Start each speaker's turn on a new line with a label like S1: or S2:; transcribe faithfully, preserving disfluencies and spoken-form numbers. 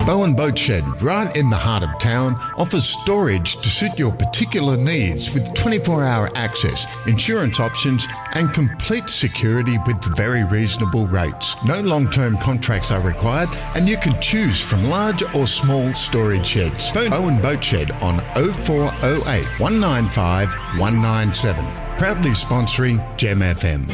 S1: Bowen Boat Shed, right in the heart of town, offers storage to suit your particular needs with twenty-four hour access, insurance options and complete security with very reasonable rates. No long-term contracts are required and you can choose from large or small storage sheds. Phone Bowen Boat Shed on oh four oh eight, one nine five, one nine seven. Proudly sponsoring Gem F M.